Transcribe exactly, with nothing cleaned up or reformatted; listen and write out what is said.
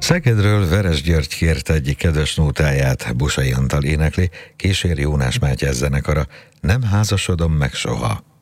Szegedről Veres György kérte egyik kedves nótáját, Busai Antal énekli, kíséri Jónás Mátyás zenekara, Nem házasodom meg soha.